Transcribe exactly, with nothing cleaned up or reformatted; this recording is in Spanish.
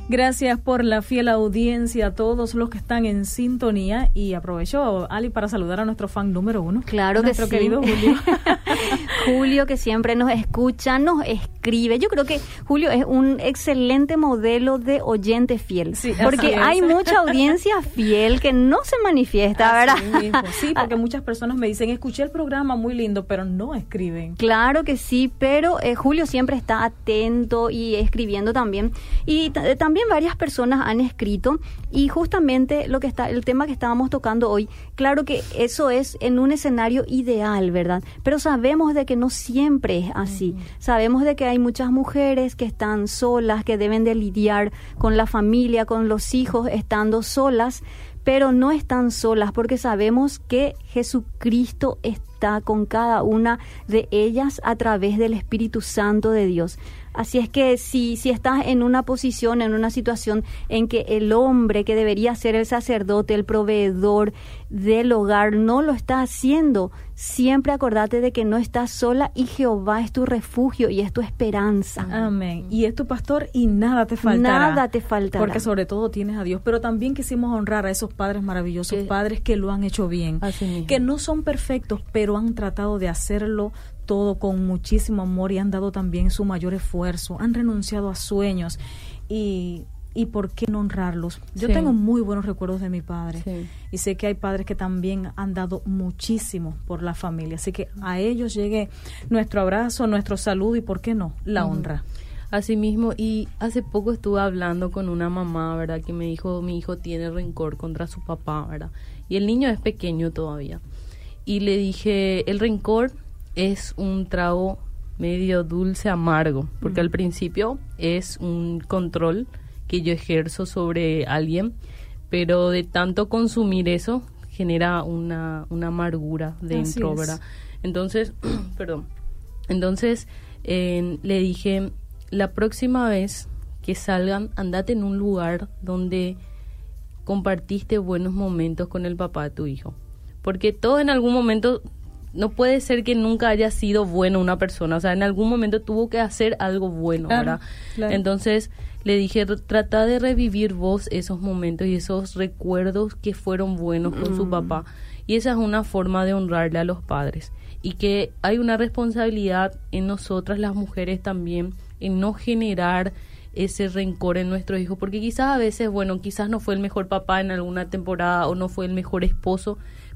Gracias por la fiel audiencia a todos los que están en sintonía, y aprovecho, Ali, para saludar a nuestro fan número uno. Claro que nuestro sí. querido Julio. Julio, que siempre nos escucha, nos escribe. Yo creo que Julio es un excelente modelo de oyente fiel, Sí, porque hay mucha audiencia fiel que no se manifiesta, ¿verdad? Así mismo. Sí, porque muchas personas me dicen, escuché el programa muy lindo, pero no escriben. Claro que sí, pero eh, Julio siempre está atento y escribiendo también. Y t- también varias personas han escrito, y justamente lo que está, el tema que estábamos tocando hoy, claro que eso es en un escenario ideal, ¿verdad? Pero sabemos de que no siempre es así. Uh-huh. Sabemos de que hay muchas mujeres que están solas, que deben de lidiar con la familia, con los hijos, estando solas, pero no están solas, porque sabemos que Jesucristo está con cada una de ellas a través del Espíritu Santo de Dios. Así es que si, si estás en una posición, en una situación en que el hombre que debería ser el sacerdote, el proveedor del hogar, no lo está haciendo, siempre acordate de que no estás sola, y Jehová es tu refugio y es tu esperanza. Amén. Y es tu pastor y nada te faltará. Nada te faltará. Porque sobre todo tienes a Dios. Pero también quisimos honrar a esos padres maravillosos, que, padres que lo han hecho bien, que no son perfectos, pero han tratado de hacerlo todo con muchísimo amor y han dado también su mayor esfuerzo, han renunciado a sueños, y, y ¿por qué no honrarlos? Yo sí. tengo muy buenos recuerdos de mi padre, sí. y sé que hay padres que también han dado muchísimo por la familia, así que a ellos llegue nuestro abrazo, nuestro saludo y ¿por qué no? La uh-huh. honra. Así mismo, y hace poco estuve hablando con una mamá, ¿verdad? Que me dijo, mi hijo tiene rencor contra su papá, ¿verdad? Y el niño es pequeño todavía. Y le dije, el rencor es un trago medio dulce amargo, porque uh-huh. al principio es un control que yo ejerzo sobre alguien, pero de tanto consumir eso genera una, una amargura dentro, ¿verdad? Entonces, perdón, entonces eh, le dije, la próxima vez que salgan, andate en un lugar donde compartiste buenos momentos con el papá de tu hijo, porque todos en algún momento. No puede ser que nunca haya sido bueno una persona, o sea, en algún momento tuvo que hacer algo bueno, claro, ¿verdad? Claro. Entonces le dije, trata de revivir vos esos momentos y esos recuerdos que fueron buenos con mm. su papá, y esa es una forma de honrarle a los padres, y que hay una responsabilidad en nosotras las mujeres también, en no generar ese rencor en nuestros hijos, porque quizás a veces, bueno, quizás no fue el mejor papá en alguna temporada o no fue el mejor esposo,